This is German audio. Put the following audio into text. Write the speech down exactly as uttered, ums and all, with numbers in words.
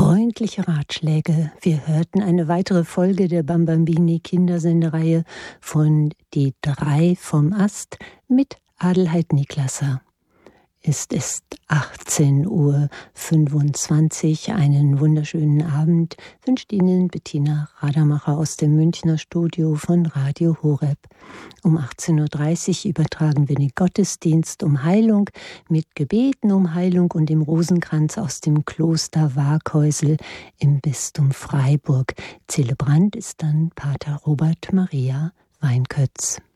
Freundliche Ratschläge. Wir hörten eine weitere Folge der Bambambini Kindersendereihe von Die drei vom Ast mit Adelheid Niklasser. Es ist achtzehn Uhr fünfundzwanzig. Einen wunderschönen Abend wünscht Ihnen Bettina Rademacher aus dem Münchner Studio von Radio Horeb. Um achtzehn Uhr dreißig übertragen wir den Gottesdienst um Heilung mit Gebeten um Heilung und dem Rosenkranz aus dem Kloster Waaghäusel im Bistum Freiburg. Zelebrant ist dann Pater Robert Maria Weinkötz.